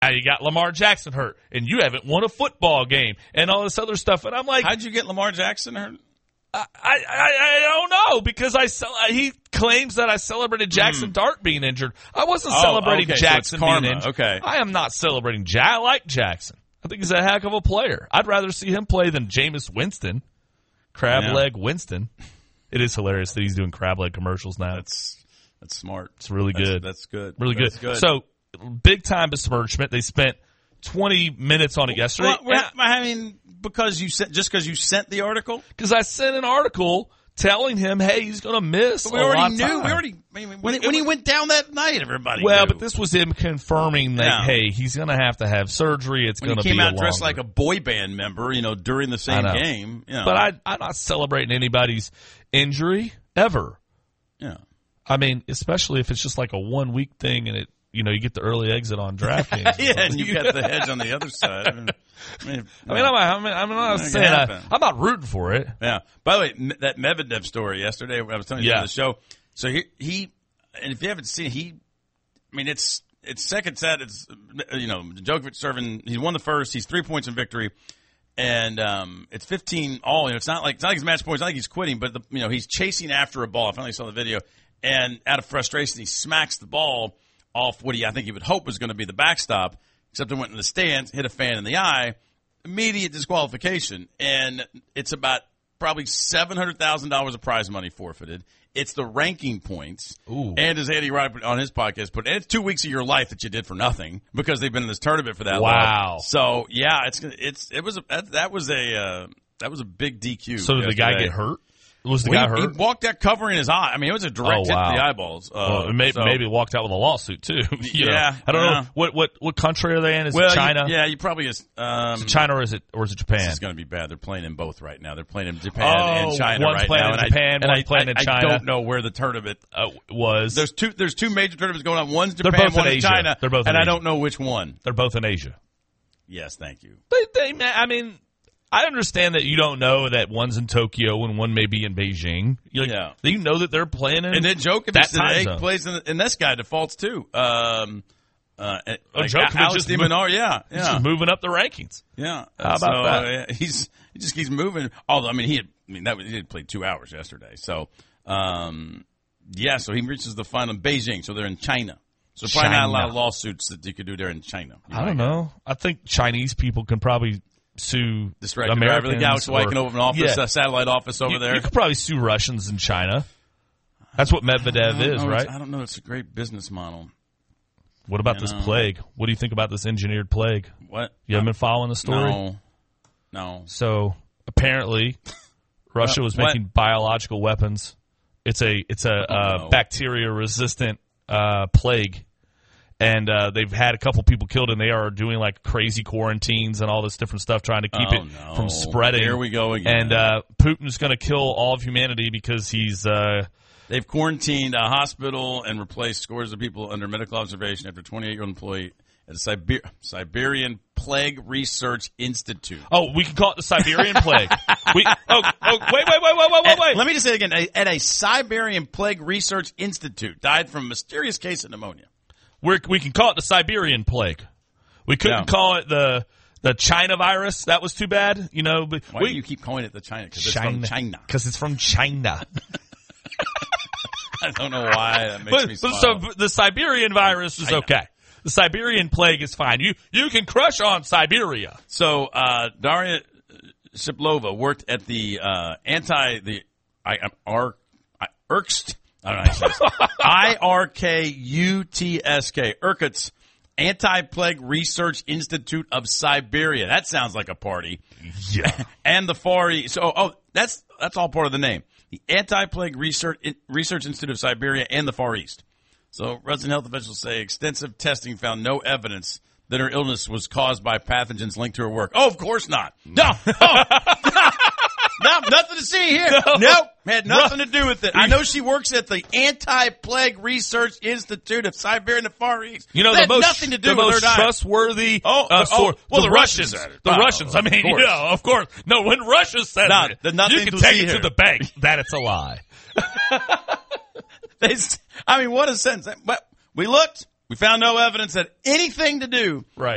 now you got Lamar Jackson hurt, and you haven't won a football game, and all this other stuff. And I'm like, how'd you get Lamar Jackson hurt? I don't know, because he claims that I celebrated Jackson Dart being injured. I wasn't celebrating Jackson being injured. Okay. I am not celebrating I like Jackson. I think he's a heck of a player. I'd rather see him play than Jameis Winston, crab leg Winston. It is hilarious that he's doing crab leg commercials now. That's smart. It's really good. That's good. Really good. So, big time besmirchment. They spent 20 minutes on it yesterday. Well, I mean, because you sent the article? Because I sent an article telling him, hey, he's going to miss a lot of time. When he went down that night, everybody knew. But this was him confirming that, hey, he's going to have surgery. It's going to be When he came out dressed like a boy band member, during the same game. But I'm not celebrating anybody's injury ever. Yeah. I mean, especially if it's just like a 1 week thing and you get the early exit on DraftKings. Yeah, and you got the hedge on the other side. I'm not saying I'm not rooting for it. Yeah. By the way, that Medvedev story yesterday, I was telling you on the show. So he, and if you haven't seen, it's second set. It's Djokovic serving. He won the first. He's 3 points in victory, and it's 15 all. It's not like he's match points. It's not like he's quitting, but he's chasing after a ball. I finally saw the video, and out of frustration, he smacks the ball off what I think he would hope was going to be the backstop, except it went in the stands, hit a fan in the eye, immediate disqualification, and it's about probably $700,000 of prize money forfeited. It's the ranking points, and as Andy Roddick on his podcast put, and it's 2 weeks of your life that you did for nothing because they've been in this tournament for that long. Wow! So yeah, that was a big DQ. So did the guy get hurt? Was the guy hurt? He walked out covering his eye. I mean, it was a direct hit to the eyeballs. Maybe walked out with a lawsuit too. Yeah, I don't know what country are they in? Is it China? You probably is. Is it China or is it Japan? This is going to be bad. They're playing in both right now. They're playing in Japan and China right now. One playing in Japan, one playing in China. I don't know where the tournament was. There's two major tournaments going on. One's Japan, one's in China. They're both, and I don't know which one. They're both in Asia. Yes, thank you. I understand that you don't know that one's in Tokyo and one may be in Beijing. You know that they're playing in. And then Djokovic today plays in this guy defaults too. Djokovic Alex de Minaur, just moving up the rankings. Yeah, how about that? He just keeps moving. Although he had played 2 hours yesterday. So so he reaches the final in Beijing. So they're in China. So probably not a lot of lawsuits that you could do there in China. I don't know. I think Chinese people can probably sue Americans. The guy was can open an office, a satellite office over there. You could probably sue Russians in China. That's what Medvedev is, right? I don't know. It's a great business model. What about this plague? What do you think about this engineered plague? What? You haven't been following the story? No. So apparently, Russia was making biological weapons. It's a bacteria-resistant plague. And they've had a couple people killed, and they are doing like crazy quarantines and all this different stuff, trying to keep it from spreading. Here we go again. And Putin's going to kill all of humanity because he's. They've quarantined a hospital and replaced scores of people under medical observation after a 28-year-old employee at a Siberian Plague Research Institute. Oh, we can call it the Siberian Plague. Wait. Let me just say it again. At a Siberian Plague Research Institute, died from a mysterious case of pneumonia. We can call it the Siberian Plague. We couldn't call it the China virus. That was too bad, But why do you keep calling it the China? Because it's from China. Because it's from China. I don't know why that makes me smile. So the Siberian virus is okay. The Siberian Plague is fine. You can crush on Siberia. So Daria Shiplova worked at the Irkutsk Anti-Plague Research Institute of Siberia. That sounds like a party. Yeah. And the Far East. So, that's all part of the name. The Anti-Plague Research Institute of Siberia and the Far East. So, Russian health officials say extensive testing found no evidence that her illness was caused by pathogens linked to her work. Oh, of course not. No. No, nothing to see here. Nope. Had nothing to do with it. I know she works at the Anti-Plague Research Institute of Siberia and the Far East. Nothing to do with her diet. Trustworthy. The Russians. The Russians. I mean, of course. No, when Russia says it, you can take it to the bank that it's a lie. What a sentence. But we looked. We found no evidence that anything to do